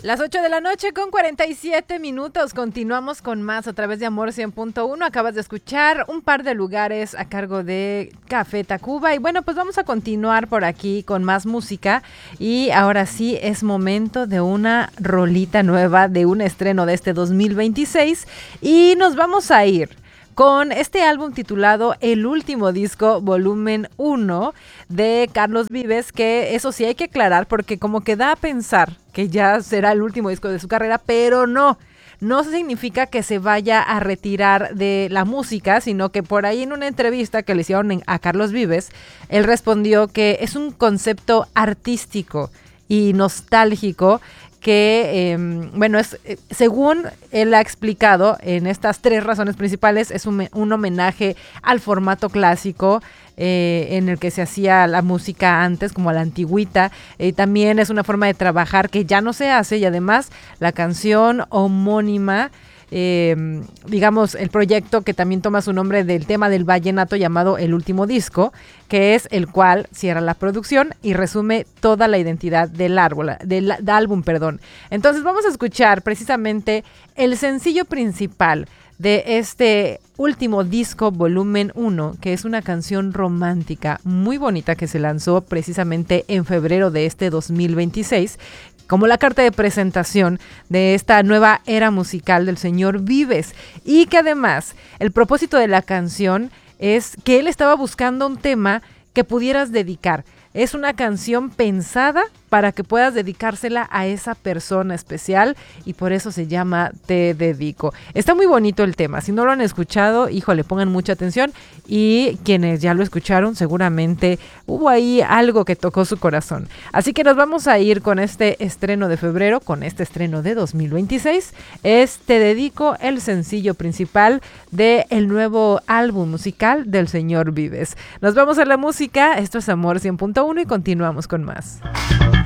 Las 8 de la noche con 47 minutos. Continuamos con más a través de Amor 100.1. Acabas de escuchar un par de lugares a cargo de Café Tacuba. Y bueno, pues vamos a continuar por aquí con más música. Y ahora sí es momento de una rolita nueva, de un estreno de este 2026. Y nos vamos a ir con este álbum titulado El Último Disco, volumen 1, de Carlos Vives, que eso sí hay que aclarar porque como que da a pensar que ya será el último disco de su carrera, pero no significa que se vaya a retirar de la música, sino que por ahí en una entrevista que le hicieron a Carlos Vives, él respondió que es un concepto artístico y nostálgico que, según él ha explicado en estas 3 razones principales, es un homenaje al formato clásico en el que se hacía la música antes, como a la antigüita. También es una forma de trabajar que ya no se hace, y además la canción homónima, digamos, el proyecto que también toma su nombre del tema del vallenato llamado El Último Disco, que es el cual cierra la producción y resume toda la identidad del álbum. Entonces vamos a escuchar precisamente el sencillo principal de este último disco, volumen 1, que es una canción romántica muy bonita que se lanzó precisamente en febrero de este 2026, como la carta de presentación de esta nueva era musical del señor Vives, y que además el propósito de la canción es que él estaba buscando un tema que pudieras dedicar. Es una canción pensada para que puedas dedicársela a esa persona especial, y por eso se llama Te Dedico. Está muy bonito el tema. Si no lo han escuchado, híjole, pongan mucha atención, y quienes ya lo escucharon, seguramente hubo ahí algo que tocó su corazón. Así que nos vamos a ir con este estreno de febrero, con este estreno de 2026. Es Te Dedico, el sencillo principal del nuevo álbum musical del señor Vives. Nos vamos a la música. Esto es Amor 100.1 y continuamos con más.